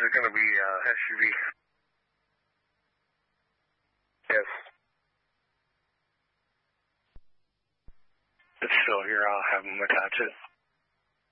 it going to be SUV? Yes. It's still here. I'll have them attach it.